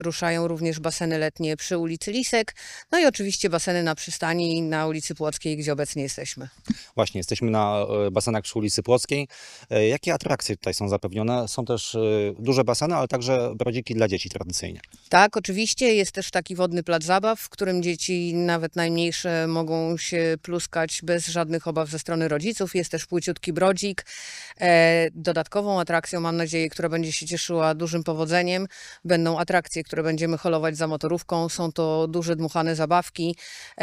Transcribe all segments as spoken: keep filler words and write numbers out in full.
ruszają również baseny letnie przy ulicy Lisek, no i oczywiście baseny na przystani na ulicy Płockiej, gdzie obecnie jesteśmy. Właśnie, jesteśmy na basenach przy ulicy Płockiej. Jakie atrakcje tutaj są zapewnione? Są też duże baseny, ale także brodziki dla dzieci tradycyjnie. Tak, oczywiście. Jest też taki wodny plac zabaw, w którym dzieci, nawet najmniejsze, mogą się pluskać bez żadnych obaw ze strony rodziców. Jest też płyciutki brodzik. Dodatkową atrakcją, mam nadzieję, która będzie się cieszyła dużym powodzeniem, będą atrakcje, które będziemy holować za motorówką. Są to duże dmuchane zabawki.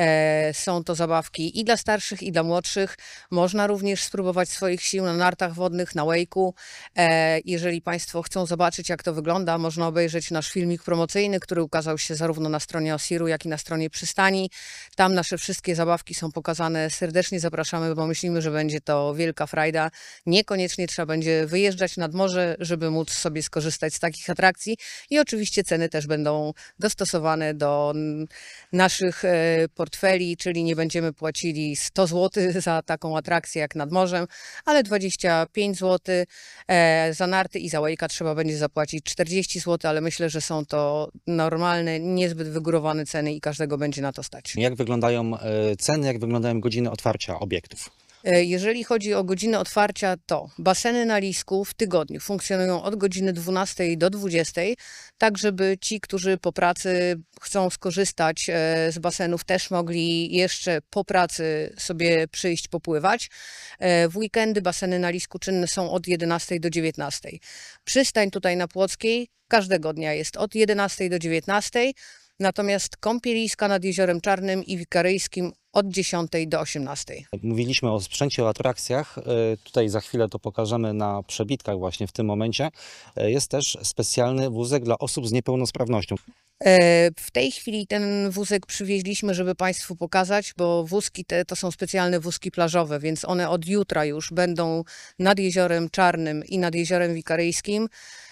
Są to zabawki i dla starszych, i dla młodszych. Można również spróbować swoich sił na nartach wodnych, na wejku. Jeżeli Państwo chcą zobaczyć, jak to wygląda, można obejrzeć nasz filmik promocyjny, który ukazał się zarówno na stronie Osiru, jak i na stronie przystani. Tam nasze wszystkie zabawki są pokazane. Serdecznie zapraszamy, bo myślimy, że będzie to wielka frajda. Niekoniecznie trzeba będzie wyjeżdżać nad morze, żeby móc sobie skorzystać z takich atrakcji. I oczywiście ceny też będą dostosowane do naszych portfeli, czyli nie będziemy płacili sto złotych za taką atrakcję jak nad morzem, ale dwadzieścia pięć złotych. Za narty i za wejka trzeba będzie zapłacić czterdzieści złotych, ale myślę, że są to normalne, niezbyt wygórowane ceny i każdego będzie na to stać. Jak wyglądają ceny, jak wyglądają godziny otwarcia obiektów? Jeżeli chodzi o godziny otwarcia, to baseny na Lisku w tygodniu funkcjonują od godziny dwunastej do dwudziestej, tak żeby ci, którzy po pracy chcą skorzystać z basenów, też mogli jeszcze po pracy sobie przyjść popływać. W weekendy baseny na Lisku czynne są od jedenastej do dziewiętnastej. Przystań tutaj na Płockiej każdego dnia jest od jedenastej do dziewiętnastej, natomiast kąpieliska nad Jeziorem Czarnym i Wikaryjskim od dziesiątej do osiemnastej. Mówiliśmy o sprzęcie, o atrakcjach. Tutaj za chwilę to pokażemy na przebitkach właśnie w tym momencie. Jest też specjalny wózek dla osób z niepełnosprawnością. W tej chwili ten wózek przywieźliśmy, żeby Państwu pokazać, bo wózki te to są specjalne wózki plażowe, więc one od jutra już będą nad Jeziorem Czarnym i nad Jeziorem Wikaryjskim.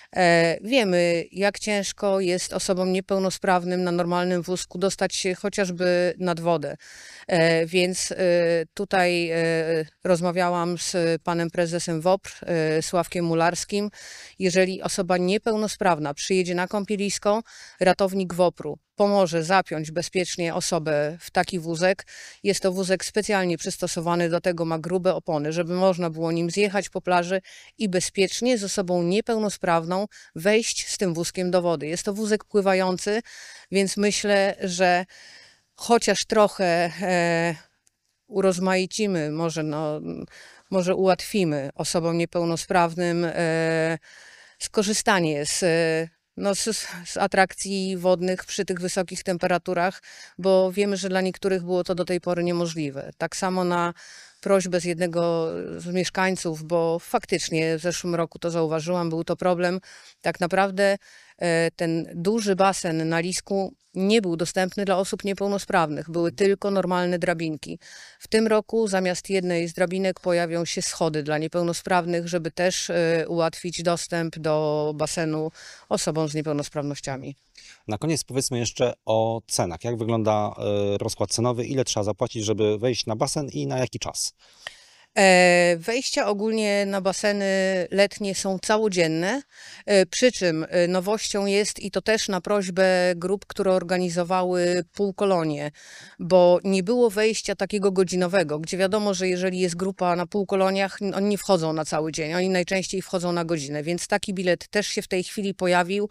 Wiemy, jak ciężko jest osobom niepełnosprawnym na normalnym wózku dostać się chociażby nad wodę. Więc tutaj rozmawiałam z panem prezesem WOPR, Sławkiem Mularskim. Jeżeli osoba niepełnosprawna przyjedzie na kąpielisko, ratownik WOPR-u pomoże zapiąć bezpiecznie osobę w taki wózek. Jest to wózek specjalnie przystosowany do tego, ma grube opony, żeby można było nim zjechać po plaży i bezpiecznie z osobą niepełnosprawną wejść z tym wózkiem do wody. Jest to wózek pływający, więc myślę, że chociaż trochę e, urozmaicimy, może, no, może ułatwimy osobom niepełnosprawnym e, skorzystanie z No, z, z atrakcji wodnych przy tych wysokich temperaturach, bo wiemy, że dla niektórych było to do tej pory niemożliwe. Tak samo na prośbę z jednego z mieszkańców, bo faktycznie w zeszłym roku to zauważyłam, był to problem. Tak naprawdę ten duży basen na Lisku nie był dostępny dla osób niepełnosprawnych. Były tylko normalne drabinki. W tym roku zamiast jednej z drabinek pojawią się schody dla niepełnosprawnych, żeby też ułatwić dostęp do basenu osobom z niepełnosprawnościami. Na koniec powiedzmy jeszcze o cenach. Jak wygląda rozkład cenowy? Ile trzeba zapłacić, żeby wejść na basen i na jaki czas? Wejścia ogólnie na baseny letnie są całodzienne, przy czym nowością jest, i to też na prośbę grup, które organizowały półkolonie, bo nie było wejścia takiego godzinowego, gdzie wiadomo, że jeżeli jest grupa na półkoloniach, oni nie wchodzą na cały dzień, oni najczęściej wchodzą na godzinę, więc taki bilet też się w tej chwili pojawił.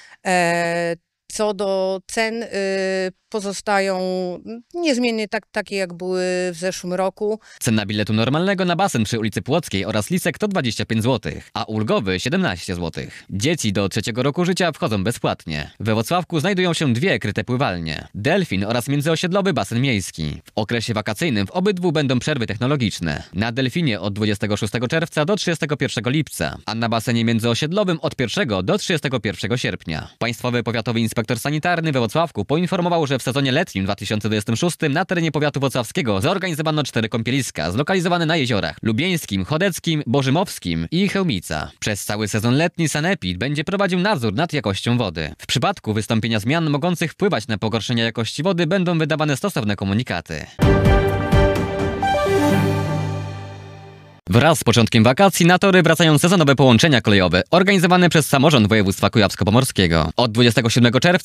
Co do cen, y, pozostają niezmiennie tak, takie, jak były w zeszłym roku. Cena biletu normalnego na basen przy ulicy Płockiej oraz Lisek to dwadzieścia pięć złotych, a ulgowy siedemnaście złotych. Dzieci do trzeciego roku życia wchodzą bezpłatnie. We Włocławku znajdują się dwie kryte pływalnie. Delfin oraz międzyosiedlowy basen miejski. W okresie wakacyjnym w obydwu będą przerwy technologiczne. Na Delfinie od dwudziestego szóstego czerwca do trzydziestego pierwszego lipca, a na basenie międzyosiedlowym od pierwszego do trzydziestego pierwszego sierpnia. Państwowy Powiatowy Inspektor Sanitarny we Włocławku poinformował, że w sezonie letnim dwa tysiące dwudziestym szóstym na terenie powiatu włocławskiego zorganizowano cztery kąpieliska zlokalizowane na jeziorach Lubieńskim, Chodeckim, Bożymowskim i Chełmica. Przez cały sezon letni Sanepid będzie prowadził nadzór nad jakością wody. W przypadku wystąpienia zmian mogących wpływać na pogorszenie jakości wody będą wydawane stosowne komunikaty. Wraz z początkiem wakacji na tory wracają sezonowe połączenia kolejowe organizowane przez samorząd województwa kujawsko-pomorskiego. Od dwudziestego siódmego czerwca